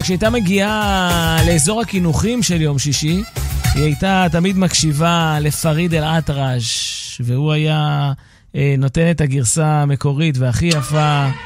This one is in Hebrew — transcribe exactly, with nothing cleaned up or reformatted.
כשהייתה מגיעה לאזור הכינוחים של יום שישי, היא הייתה תמיד מקשיבה לפריד אל-אטרש, והוא היה נותן את הגרסה המקורית והכי יפה